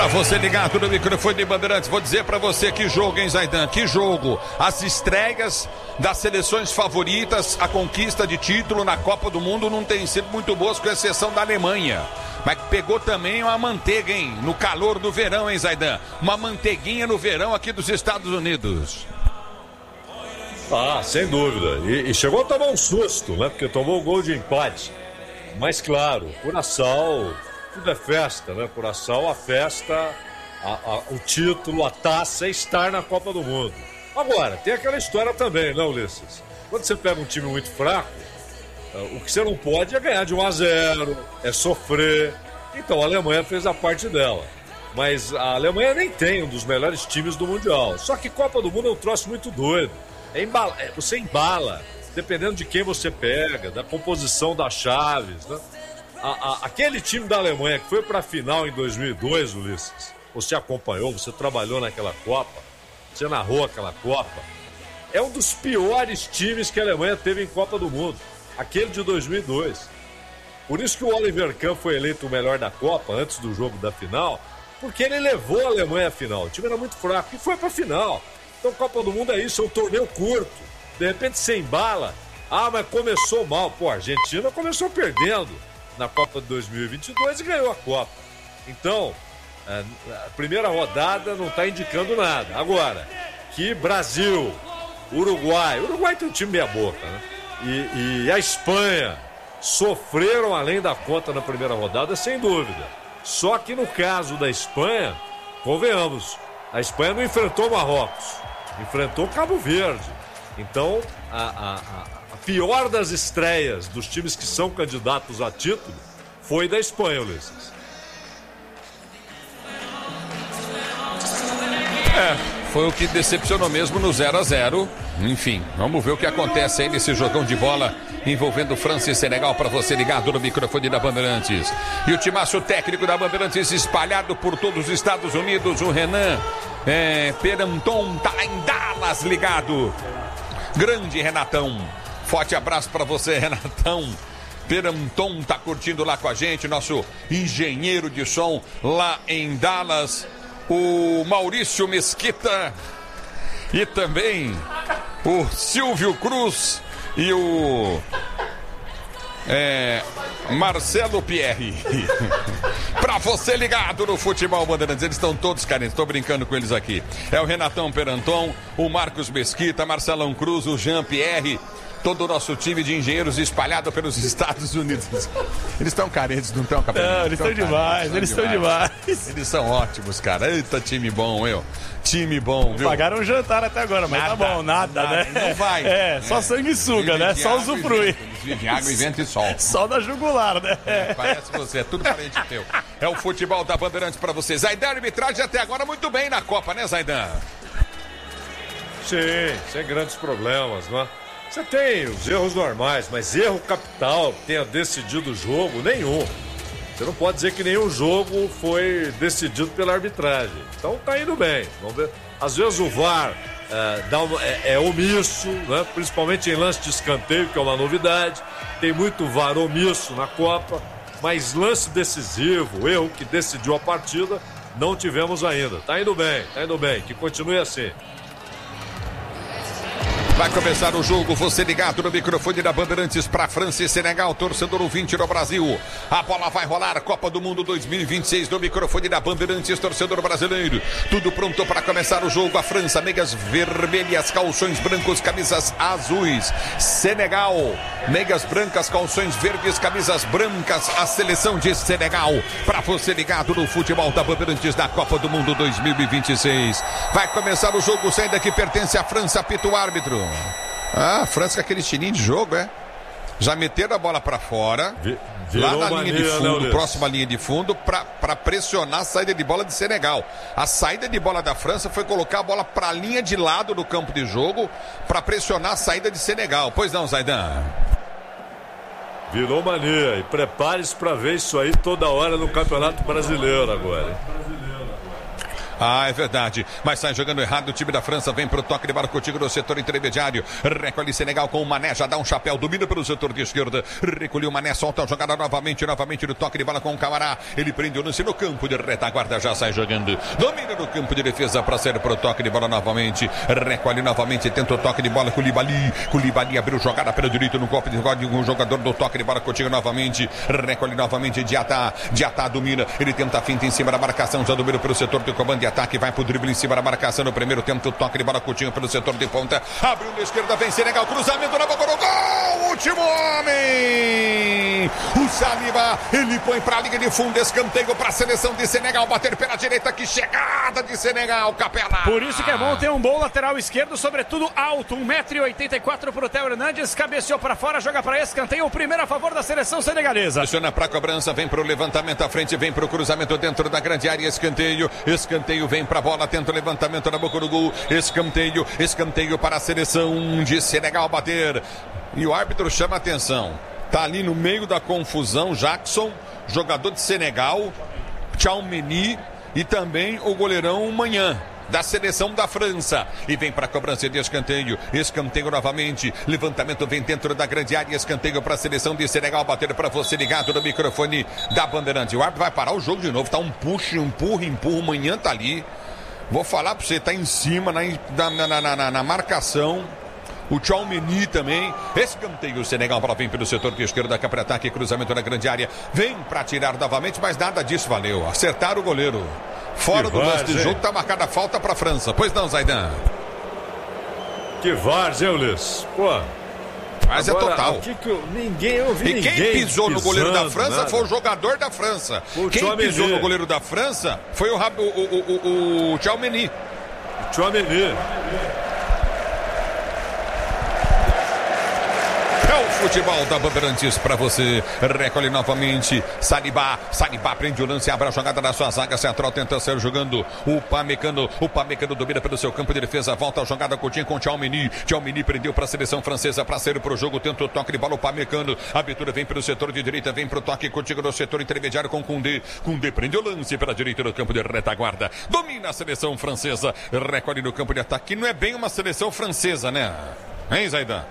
Pra você ligado no microfone de Bandeirantes, vou dizer pra você que jogo, hein, Zaidan? Que jogo! As estreias das seleções favoritas, a conquista de título na Copa do Mundo não tem sido muito boas, com exceção da Alemanha. Mas pegou também uma manteiga, hein? No calor do verão, hein, Zaidan? Uma manteiguinha no verão aqui dos Estados Unidos. Ah, sem dúvida. E chegou a tomar um susto, né? Porque tomou o gol de empate. Mas, claro, Curaçao, tudo é festa, né? Curaçao, a festa, o título, a taça é estar na Copa do Mundo. Agora, tem aquela história também, né, Ulisses? Quando você pega um time muito fraco, o que você não pode é ganhar de 1-0, é sofrer. Então, a Alemanha fez a parte dela. Mas a Alemanha nem tem um dos melhores times do Mundial. Só que Copa do Mundo é um troço muito doido. Você embala, dependendo de quem você pega, da composição das chaves, né? Aquele time da Alemanha que foi para a final em 2002, Ulisses, você acompanhou, você trabalhou naquela Copa, você narrou aquela Copa, é um dos piores times que a Alemanha teve em Copa do Mundo, aquele de 2002. Por isso que o Oliver Kahn foi eleito o melhor da Copa antes do jogo da final, porque ele levou a Alemanha à final. O time era muito fraco e foi para a final. Então, Copa do Mundo é isso, é um torneio curto. De repente, você embala. Ah, mas começou mal. Pô, a Argentina começou perdendo na Copa de 2022 e ganhou a Copa. Então, a primeira rodada não está indicando nada. Agora, que Brasil, Uruguai tem um time meia boca, né? E a Espanha sofreram além da conta na primeira rodada, sem dúvida. Só que no caso da Espanha, convenhamos, a Espanha não enfrentou Marrocos, enfrentou Cabo Verde. Então, a pior das estreias dos times que são candidatos a título foi da Espanha, Ulisses. Foi o que decepcionou mesmo no 0-0. Enfim, vamos ver o que acontece aí nesse jogão de bola envolvendo França e Senegal, para você ligado no microfone da Bandeirantes. E o timaço técnico da Bandeirantes espalhado por todos os Estados Unidos, o Renan Peranton tá lá em Dallas ligado. Grande Renatão, forte abraço para você, Renatão. Peranton tá curtindo lá com a gente, nosso engenheiro de som lá em Dallas. O Maurício Mesquita e também o Silvio Cruz e o Marcelo Pierre. Pra você ligado no Futebol Bandeirantes, eles estão todos carentes, tô brincando com eles aqui. É o Renatão Peranton, o Marcos Mesquita, Marcelão Cruz, o Jean Pierre, todo o nosso time de engenheiros espalhado pelos Estados Unidos. Eles estão carentes, não estão, Capitão? Não, eles estão demais, eles estão demais. Eles são ótimos, cara. Eita, time bom, time bom, viu? Pagaram um jantar até agora, mas nada, tá bom, nada, né? Não vai. Só sanguessuga, né? Só usufrui. Eles vivem água e vento e sol. Só da jugular, né? Parece você, é tudo parente teu. É o futebol da Bandeirantes pra você. Zaidan, arbitragem até agora muito bem na Copa, né, Zaidan? Sim, sem grandes problemas, não é? Você tem os erros normais, mas erro capital que tenha decidido o jogo, nenhum. Você não pode dizer que nenhum jogo foi decidido pela arbitragem. Então tá indo bem. Vamos ver. Às vezes o VAR é omisso, né? Principalmente em lance de escanteio, que é uma novidade. Tem muito VAR omisso na Copa, mas lance decisivo, erro que decidiu a partida, não tivemos ainda. Tá indo bem, que continue assim. Vai começar o jogo, você ligado no microfone da Bandeirantes para França e Senegal, torcedor ouvinte no Brasil. A bola vai rolar, Copa do Mundo 2026 no microfone da Bandeirantes, torcedor brasileiro. Tudo pronto para começar o jogo. A França, meias vermelhas, calções brancos, camisas azuis. Senegal, meias brancas, calções verdes, camisas brancas. A seleção de Senegal, para você ligado no futebol da Bandeirantes da Copa do Mundo 2026. Vai começar o jogo, saída que pertence à França, apita o árbitro. A França com aquele estilinho de jogo, já meteram a bola pra fora, lá na linha de fundo, próxima linha de fundo, pra pressionar a saída de bola de Senegal. A saída de bola da França foi colocar a bola pra linha de lado do campo de jogo, pra pressionar a saída de Senegal. Pois não, Zaidan? Virou mania, e prepare-se pra ver isso aí toda hora no Campeonato Brasileiro agora. Ah, é verdade. Mas sai jogando errado o time da França. Vem pro toque de bola contigo no setor intermediário. Recolhe Senegal com o Mané. Já dá um chapéu. Domina pelo setor de esquerda. Recolheu o Mané. Solta a jogada novamente no toque de bola com o Camará. Ele prende o lance no campo de retaguarda. Já sai jogando. Domina no campo de defesa para sair pro toque de bola novamente. Recolhe novamente. Tenta o toque de bola com o Koulibaly abriu jogada pelo direito no golpe de um jogador do toque de bola contigo novamente. Recolhe novamente. Diatá domina. Ele tenta a finta em cima da marcação. Já domina pelo setor de comando de ataque. Vai pro drible em cima da marcação no primeiro tempo. O toque de bola contigo pelo setor de ponta. Abriu na esquerda. Vem Senegal. Cruzamento na boca do gol. Último homem. O Saliba. Ele põe pra linha de fundo. Escanteio pra seleção de Senegal. Bater pela direita. Que chegada de Senegal. Capela. Por isso que é bom ter um bom lateral esquerdo. Sobretudo alto. 1,84 m pro Theo Hernandes. Cabeceou pra fora. Joga pra escanteio. O primeiro a favor da seleção senegalesa. Aciona pra cobrança. Vem pro levantamento à frente. Vem pro cruzamento dentro da grande área. Escanteio vem pra bola. Tenta o levantamento na boca do gol. Escanteio para a seleção de Senegal bater. E o árbitro chama a atenção. Tá ali no meio da confusão Jackson, jogador de Senegal, Tchouaméni e também o goleirão Manhã, da seleção da França. E vem para a cobrança de escanteio. Escanteio novamente. Levantamento vem dentro da grande área. Escanteio para a seleção de Senegal. Bater para você ligado no microfone da Bandeirante. O árbitro vai parar o jogo de novo. Tá um puxa, empurra. O Manhã tá ali. Vou falar para você, tá em cima na marcação. O Tchouaméni também. Escanteio o Senegal. Bola vem pelo setor de esquerda. Cá para ataque. Cruzamento na grande área. Vem para tirar novamente, mas nada disso valeu. Acertaram o goleiro. Fora do lance de jogo, tá marcada a falta para a França. Pois não, Zaidan? Que várzea, Ulisses. Pô. Mas agora, é total. Eu vi e quem pisou no goleiro da França nada. Foi o jogador da França. Quem pisou no goleiro da França foi o Tchouaméni. É o futebol da Bandeirantes para você. Recolhe novamente. Saliba prende o lance, abre a jogada da sua zaga central, tenta ser jogando o Pamecano domina pelo seu campo de defesa, volta a jogada curtinha com o Tchouaméni prendeu para a seleção francesa para sair para o jogo, tenta o toque de bola, o Pamecano, a abertura vem pelo setor de direita, vem para o toque contigo no setor intermediário com Koundé prende o lance pela direita do campo de retaguarda, domina a seleção francesa, recolhe no campo de ataque, não é bem uma seleção francesa, né? Hein, Zaidan?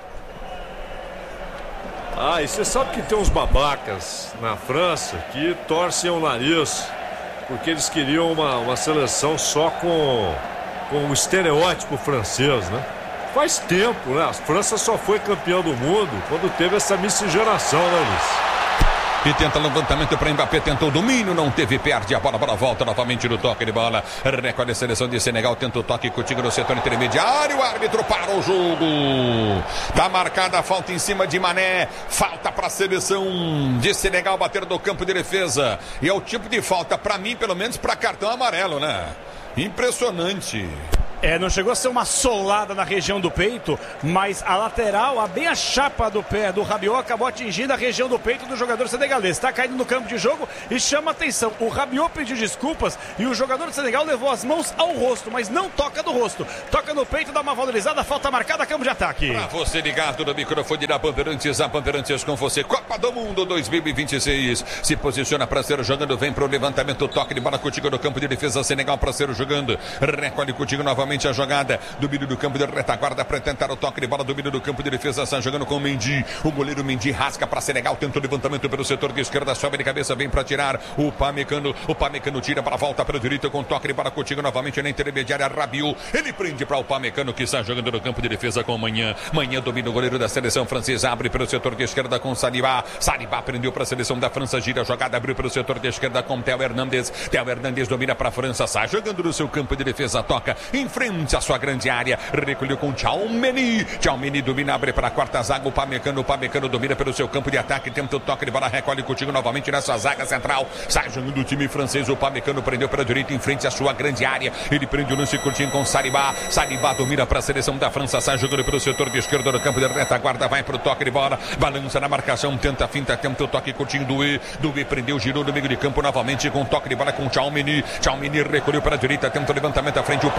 E você sabe que tem uns babacas na França que torcem o nariz porque eles queriam uma seleção só com o estereótipo francês, né? Faz tempo, né? A França só foi campeão do mundo quando teve essa miscigenação, né, Luiz? E tenta levantamento para Mbappé, tentou o domínio, não teve, perde a bola volta novamente no toque de bola. Recolhe a seleção de Senegal, tenta o toque contigo no setor intermediário, o árbitro para o jogo. Tá marcada a falta em cima de Mané, falta para a seleção de Senegal bater do campo de defesa. E é o tipo de falta, para mim, pelo menos, para cartão amarelo, né? Impressionante. Não chegou a ser uma solada na região do peito, mas a lateral, bem a chapa do pé do Rabiot acabou atingindo a região do peito do jogador senegalês. Está caindo no campo de jogo e chama atenção. O Rabiot pediu desculpas e o jogador do Senegal levou as mãos ao rosto, mas não toca no rosto. Toca no peito, dá uma valorizada, falta marcada, campo de ataque. Pra você ligado no microfone da Bandeirantes, a Bandeirantes com você. Copa do Mundo 2026. Se posiciona para ser jogando, vem pro levantamento, toque de bola contigo no campo de defesa. Senegal para ser jogando. Recolhe contigo novamente a jogada, domínio do campo de retaguarda para tentar o toque de bola, domínio do campo de defesa, está jogando com o Mendy, o goleiro Mendy rasca para Senegal, tenta o levantamento pelo setor de esquerda, sobe de cabeça, vem para tirar o Pamecano tira para a volta para a direita com toque de bola contigo novamente na intermediária, Rabiot, ele prende para o Pamecano que está jogando no campo de defesa com o Manhã domina o goleiro da seleção francesa, abre pelo setor de esquerda com Saliba prendeu para a seleção da França, gira a jogada, abriu pelo setor de esquerda com Theo Hernandes domina para a França, sai jogando no seu campo de defesa, toca em frente a sua grande área, recolheu com Tchouaméni domina, abre para a quarta zaga, o Pamecano domina pelo seu campo de ataque, tenta o toque de bola, recolhe contigo novamente na sua zaga central, sai jogando o time francês, o Pamecano prendeu pela direita em frente à sua grande área, ele prende o lance curtinho com Saliba domina para a seleção da França, sai jogando pelo setor de esquerda do campo de retaguarda, vai para o toque de bola, balança na marcação, tenta a finta, tenta o toque curtinho do E prendeu, girou no meio de campo novamente com toque de bola com Tchouaméni recolheu para a direita, tenta o levantamento à frente, o Pamecano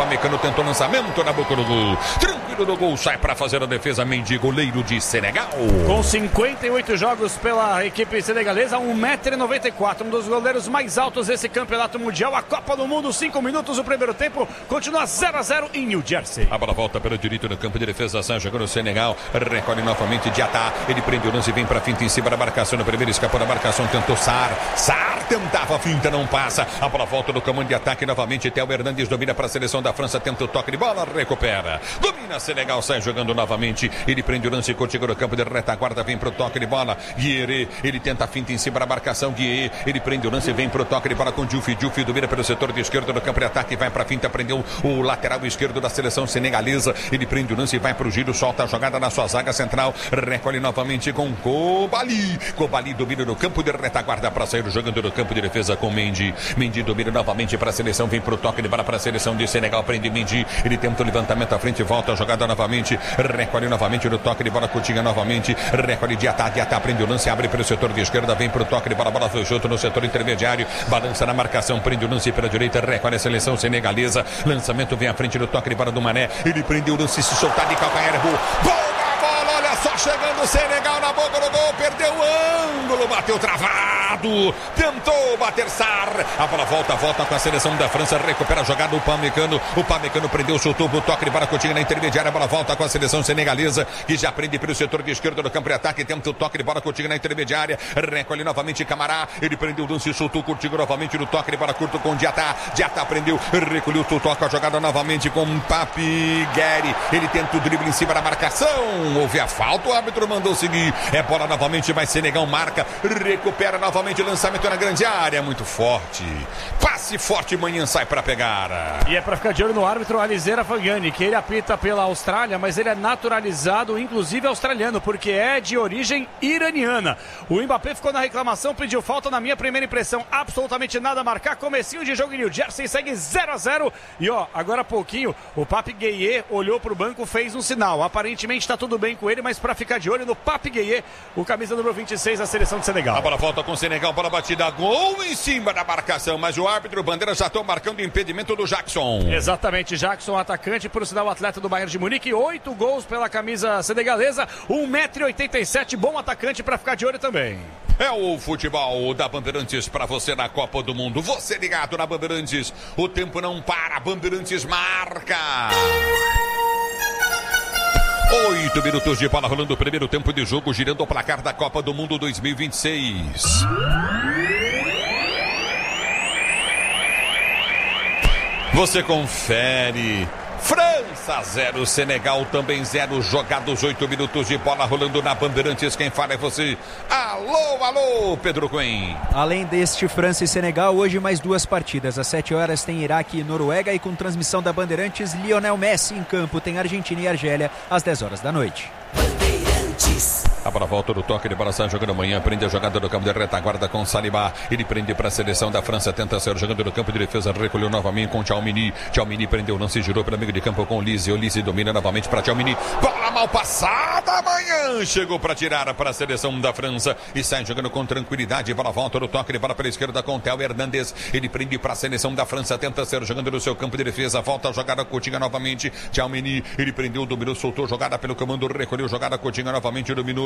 tentou lançamento na boca do gol. Tranquilo no gol, sai para fazer a defesa Mendy, goleiro de Senegal. Com 58 jogos pela equipe senegalesa, 1,94 m, um dos goleiros mais altos desse campeonato mundial. A Copa do Mundo, 5 minutos, o primeiro tempo, continua 0-0 em New Jersey. A bola volta pelo direito no campo de defesa, sai jogando o Senegal, recolhe novamente Diatá, ele prende o lance e vem para finta em cima da marcação, no primeiro escapou da marcação, tentou Sarr tentava a finta, não passa, a bola volta no comando de ataque novamente, Theo Hernandes domina para a seleção da França, tenta o toque de bola, recupera, domina Senegal, sai jogando novamente, ele prende o lance, contigo no campo de retaguarda, vem pro toque de bola, Guerre, ele tenta a finta em cima da marcação, Guerre, ele prende o lance, vem pro toque de bola com Diouf domina pelo setor de esquerdo no campo de ataque, vai pra finta, prendeu o lateral esquerdo da seleção senegalesa, ele prende o lance e vai pro giro, solta a jogada na sua zaga central, recolhe novamente com Koulibaly domina no campo de retaguarda para sair jogando no campo de defesa com Mendy domina novamente para a seleção, vem pro toque de bola para a seleção de Senegal, prende Mendy, ele tenta o levantamento à frente, volta a jogada novamente, recolhe novamente no toque de bola, Coutinho novamente, recolhe Diatá, prende o lance, abre pelo setor de esquerda, vem pro toque de bola, bola foi junto no setor intermediário, balança na marcação, prende o lance pela direita, recolhe a seleção senegalesa, lançamento vem à frente do toque de bola do Mané, ele prende o lance, se soltar de calcanhar, boa bola, olha só, chegando o Senegal na boca do gol, perdeu o ângulo, bateu travado, tentou bater Sarr, a bola volta com a seleção da França, recupera a jogada o Pamecano prendeu, soltou o toque de bola, Coutinho na intermediária, a bola volta com a seleção senegalesa, que já prende pelo setor de esquerda do campo de ataque, tenta o toque de bola, Coutinho na intermediária, recolhe novamente Camará, ele prendeu o lance, soltou Coutinho novamente no toque de bola curto com Diatá prendeu, recolheu, toca a jogada novamente com Papi Guerre, ele tenta o drible em cima da marcação, houve a falta, o árbitro mandou seguir, é bola novamente, mas Senegal marca, recupera novamente o lançamento na grande área, muito forte, passe forte, manhã sai para pegar. E é para ficar de olho no árbitro Alizera Fangani, que ele apita pela Austrália, mas ele é naturalizado, inclusive australiano, porque é de origem iraniana. O Mbappé ficou na reclamação, pediu falta, na minha primeira impressão, absolutamente nada a marcar, comecinho de jogo em New Jersey, segue 0-0, e agora há pouquinho, o Papi Gueye olhou pro banco, fez um sinal, aparentemente está tudo bem com ele, mas para ficar de olho no Papi Gueye, o camisa número 26 da seleção de Senegal. A bola volta com o Senegal, bola batida, gol em cima da marcação, mas o árbitro Bandeira já estão marcando o impedimento do Jackson. Exatamente, Jackson, atacante, por sinal, atleta do Bayern de Munique, 8 gols pela camisa senegalesa, 1,87 m, bom atacante para ficar de olho também. É o futebol da Bandeirantes para você na Copa do Mundo. Você ligado na Bandeirantes, o tempo não para, Bandeirantes marca. 8 minutos de bola rolando o primeiro tempo de jogo, girando o placar da Copa do Mundo 2026. Você confere. França 0, Senegal também 0, jogados 8 minutos de bola rolando na Bandeirantes, quem fala é você. Alô, Pedro Cunha. Além deste França e Senegal, hoje mais 2 partidas, às 7 horas tem Iraque e Noruega e com transmissão da Bandeirantes, Lionel Messi em campo, tem Argentina e Argélia às 10 horas da noite. A bola volta do toque de bola, sai jogando amanhã, prende a jogada do campo de retaguarda com Saliba, ele prende para a seleção da França, tenta sair jogando no campo de defesa, recolheu novamente com Tchouaméni prendeu o lance, girou para amigo de campo com Olise domina novamente para Tchouaméni, bola mal passada, amanhã chegou para tirar para a seleção da França e sai jogando com tranquilidade, bola volta do toque de bola pela esquerda com Theo Hernandes, ele prende para a seleção da França, tenta sair jogando no seu campo de defesa, volta a jogada, Coutinho novamente, Tchouaméni, ele prendeu, dominou, soltou jogada pelo comando, recolheu jogada, Coutinho novamente, dominou,